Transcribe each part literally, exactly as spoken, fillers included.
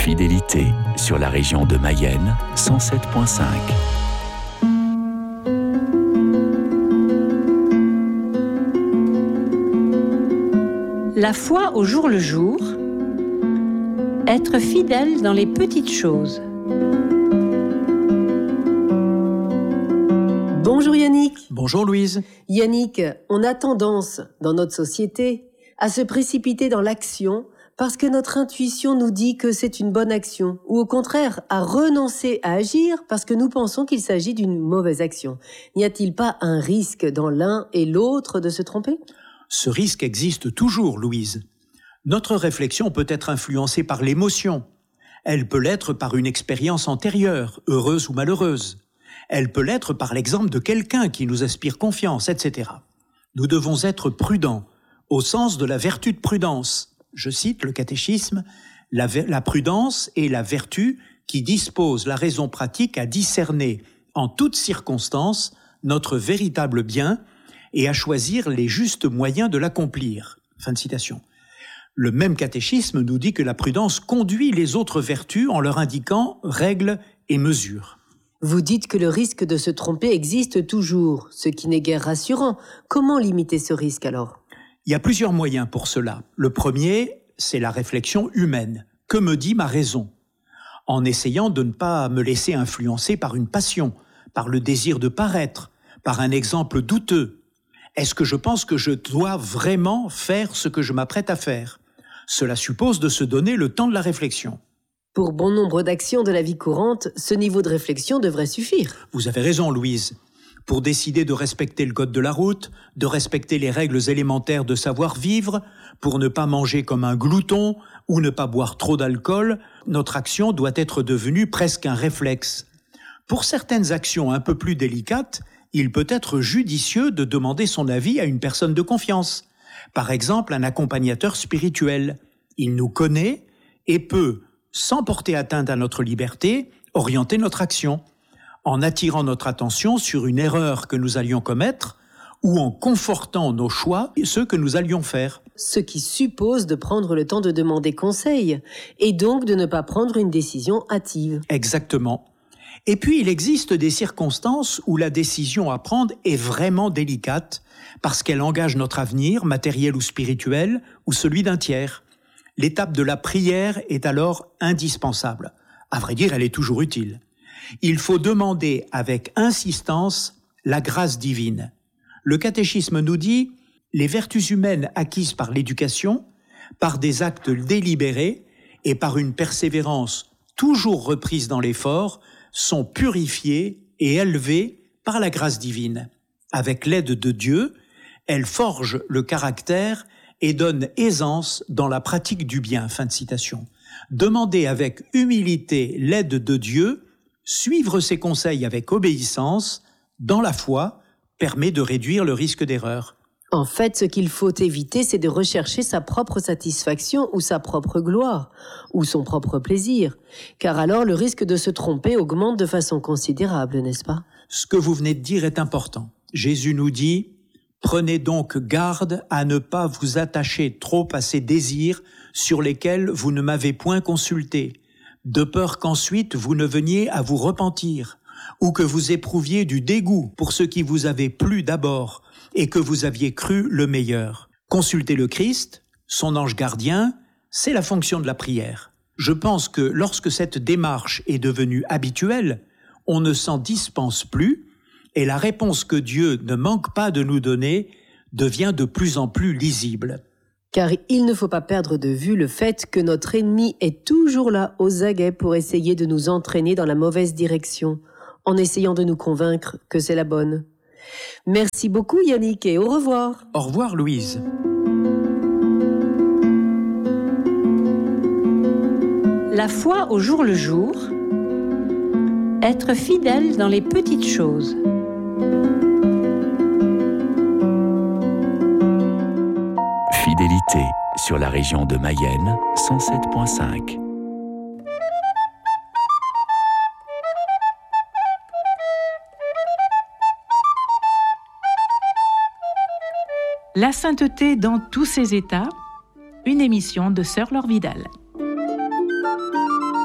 Fidélité sur la région de Mayenne, cent sept virgule cinq. La foi au jour le jour, être fidèle dans les petites choses. Bonjour Yannick. Bonjour Louise. Yannick, on a tendance, dans notre société, à se précipiter dans l'action parce que notre intuition nous dit que c'est une bonne action, ou au contraire, à renoncer à agir parce que nous pensons qu'il s'agit d'une mauvaise action. N'y a-t-il pas un risque dans l'un et l'autre de se tromper ? Ce risque existe toujours, Louise. Notre réflexion peut être influencée par l'émotion. Elle peut l'être par une expérience antérieure, heureuse ou malheureuse. Elle peut l'être par l'exemple de quelqu'un qui nous inspire confiance, et cetera. Nous devons être prudents, au sens de la vertu de prudence. Je cite le catéchisme, la, la prudence est la vertu qui dispose la raison pratique à discerner en toutes circonstances notre véritable bien et à choisir les justes moyens de l'accomplir. Fin de citation. Le même catéchisme nous dit que la prudence conduit les autres vertus en leur indiquant règles et mesures. Vous dites que le risque de se tromper existe toujours, ce qui n'est guère rassurant. Comment limiter ce risque alors ? Il y a plusieurs moyens pour cela. Le premier, c'est la réflexion humaine. Que me dit ma raison ? En essayant de ne pas me laisser influencer par une passion, par le désir de paraître, par un exemple douteux. Est-ce que je pense que je dois vraiment faire ce que je m'apprête à faire ? Cela suppose de se donner le temps de la réflexion. Pour bon nombre d'actions de la vie courante, ce niveau de réflexion devrait suffire. Vous avez raison, Louise. Pour décider de respecter le code de la route, de respecter les règles élémentaires de savoir-vivre, pour ne pas manger comme un glouton ou ne pas boire trop d'alcool, notre action doit être devenue presque un réflexe. Pour certaines actions un peu plus délicates, il peut être judicieux de demander son avis à une personne de confiance. Par exemple, un accompagnateur spirituel. Il nous connaît et peut, sans porter atteinte à notre liberté, orienter notre action, en attirant notre attention sur une erreur que nous allions commettre ou en confortant nos choix et ceux que nous allions faire. Ce qui suppose de prendre le temps de demander conseil et donc de ne pas prendre une décision hâtive. Exactement. Et puis, il existe des circonstances où la décision à prendre est vraiment délicate parce qu'elle engage notre avenir, matériel ou spirituel, ou celui d'un tiers. L'étape de la prière est alors indispensable. À vrai dire, elle est toujours utile. Il faut demander avec insistance la grâce divine. Le catéchisme nous dit « Les vertus humaines acquises par l'éducation, par des actes délibérés et par une persévérance toujours reprise dans l'effort, sont purifiées et élevées par la grâce divine. Avec l'aide de Dieu, elles forgent le caractère et donnent aisance dans la pratique du bien. » Fin de citation. Demander avec humilité l'aide de Dieu, suivre ses conseils avec obéissance, dans la foi, permet de réduire le risque d'erreur. En fait, ce qu'il faut éviter, c'est de rechercher sa propre satisfaction ou sa propre gloire, ou son propre plaisir. Car alors, le risque de se tromper augmente de façon considérable, n'est-ce pas ? Ce que vous venez de dire est important. Jésus nous dit « Prenez donc garde à ne pas vous attacher trop à ces désirs sur lesquels vous ne m'avez point consulté, de peur qu'ensuite vous ne veniez à vous repentir, ou que vous éprouviez du dégoût pour ce qui vous avait plu d'abord, et que vous aviez cru le meilleur. Consulter le Christ, son ange gardien, c'est la fonction de la prière. Je pense que lorsque cette démarche est devenue habituelle, on ne s'en dispense plus, et la réponse que Dieu ne manque pas de nous donner devient de plus en plus lisible. Car il ne faut pas perdre de vue le fait que notre ennemi est toujours là aux aguets pour essayer de nous entraîner dans la mauvaise direction, en essayant de nous convaincre que c'est la bonne. Merci beaucoup Yannick et au revoir. Au revoir Louise. La foi au jour le jour, être fidèle dans les petites choses. Fidélité sur la région de Mayenne, cent sept virgule cinq. La sainteté dans tous ses états, une émission de Sœur Laure Vidal.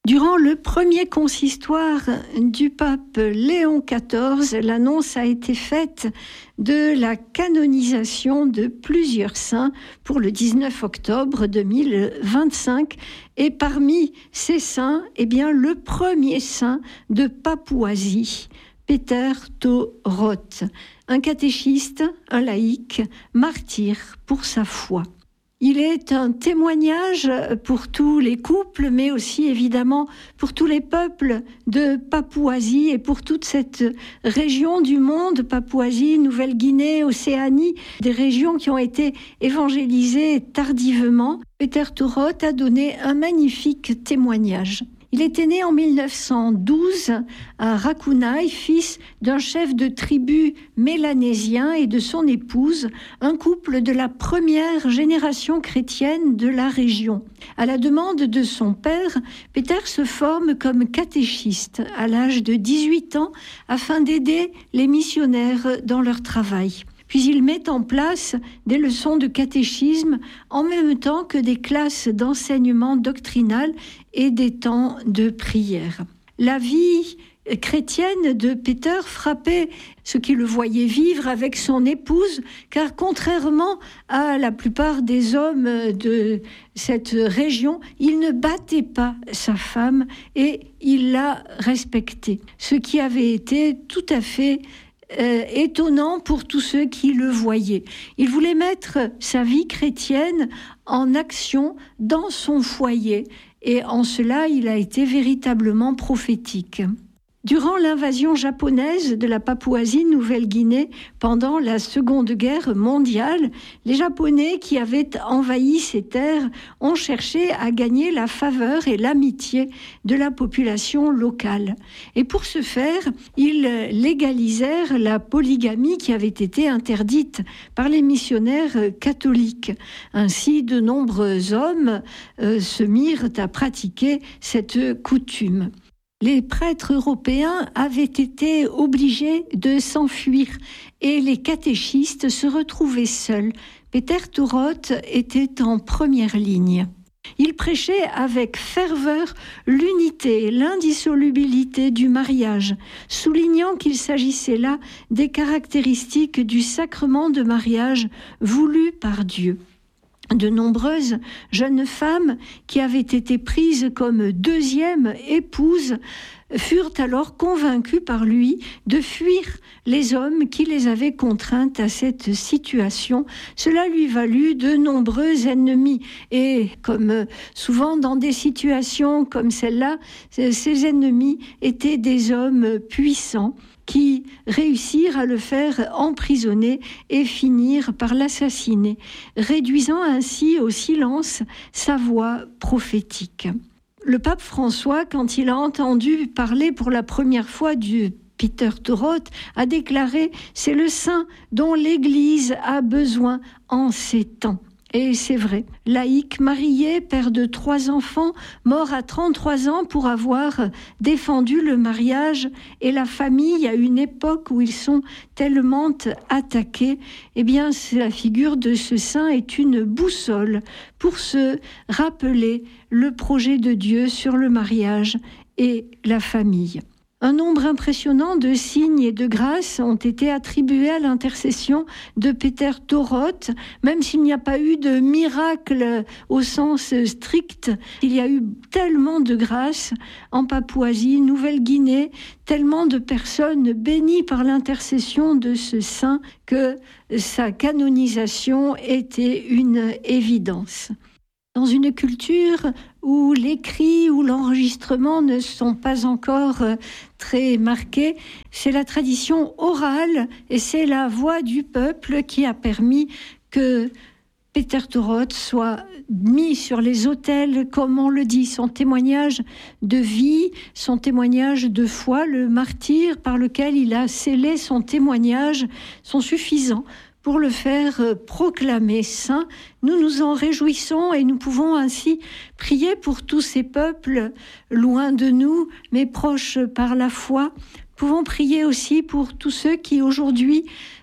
Durant le premier consistoire du pape Léon quatorze, l'annonce a été faite de la canonisation de plusieurs saints pour le dix-neuf octobre deux mille vingt-cinq. Et parmi ces saints, eh bien, le premier saint de Papouasie, Peter Thoroth, un catéchiste, un laïc, martyr pour sa foi. Il est un témoignage pour tous les couples, mais aussi évidemment pour tous les peuples de Papouasie et pour toute cette région du monde, Papouasie, Nouvelle-Guinée, Océanie, des régions qui ont été évangélisées tardivement. Peter Thoroth a donné un magnifique témoignage. Il était né en mille neuf cent douze à Rakunaï, fils d'un chef de tribu mélanésien et de son épouse, un couple de la première génération chrétienne de la région. À la demande de son père, Peter se forme comme catéchiste à l'âge de dix-huit ans afin d'aider les missionnaires dans leur travail. Puis il met en place des leçons de catéchisme en même temps que des classes d'enseignement doctrinal et des temps de prière. La vie chrétienne de Peter frappait ceux qui le voyaient vivre avec son épouse, car contrairement à la plupart des hommes de cette région, il ne battait pas sa femme et il la respectait, ce qui avait été tout à fait Euh, étonnant pour tous ceux qui le voyaient. Il voulait mettre sa vie chrétienne en action dans son foyer et en cela il a été véritablement prophétique. Durant l'invasion japonaise de la Papouasie-Nouvelle-Guinée pendant la Seconde Guerre mondiale, les Japonais qui avaient envahi ces terres ont cherché à gagner la faveur et l'amitié de la population locale. Et pour ce faire, ils légalisèrent la polygamie qui avait été interdite par les missionnaires catholiques. Ainsi, de nombreux hommes euh, se mirent à pratiquer cette coutume. Les prêtres européens avaient été obligés de s'enfuir et les catéchistes se retrouvaient seuls. Peter Thoroth était en première ligne. Il prêchait avec ferveur l'unité et l'indissolubilité du mariage, soulignant qu'il s'agissait là des caractéristiques du sacrement de mariage voulu par Dieu. De nombreuses jeunes femmes qui avaient été prises comme deuxième épouse furent alors convaincues par lui de fuir les hommes qui les avaient contraintes à cette situation. Cela lui valut de nombreux ennemis. Et comme souvent dans des situations comme celle-là, ces ennemis étaient des hommes puissants qui réussirent à le faire emprisonner et finirent par l'assassiner, réduisant ainsi au silence sa voix prophétique. Le pape François, quand il a entendu parler pour la première fois du Peter Thoroth, a déclaré « C'est le saint dont l'Église a besoin en ces temps ». Et c'est vrai, laïc, marié, père de trois enfants, mort à trente-trois ans pour avoir défendu le mariage et la famille à une époque où ils sont tellement attaqués, eh bien, la figure de ce saint est une boussole pour se rappeler le projet de Dieu sur le mariage et la famille. Un nombre impressionnant de signes et de grâces ont été attribués à l'intercession de Peter Thoroth, même s'il n'y a pas eu de miracle au sens strict. Il y a eu tellement de grâces en Papouasie, Nouvelle-Guinée, tellement de personnes bénies par l'intercession de ce saint que sa canonisation était une évidence. Dans une culture où l'écrit ou l'enregistrement ne sont pas encore très marqués, c'est la tradition orale et c'est la voix du peuple qui a permis que Peter Thoroth soit mis sur les autels, comme on le dit. Son témoignage de vie, son témoignage de foi, le martyre par lequel il a scellé son témoignage sont suffisants pour le faire proclamer saint. Nous nous en réjouissons et nous pouvons ainsi prier pour tous ces peuples loin de nous, mais proches par la foi. Nous pouvons prier aussi pour tous ceux qui aujourd'hui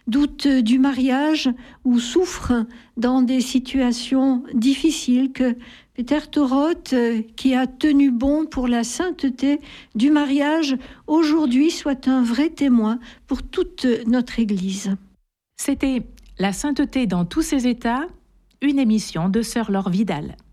doutent du mariage ou souffrent dans des situations difficiles, que Peter Thoroth, qui a tenu bon pour la sainteté du mariage, aujourd'hui soit un vrai témoin pour toute notre Église. C'était La sainteté dans tous ses états, une émission de Sœur Laure Vidal.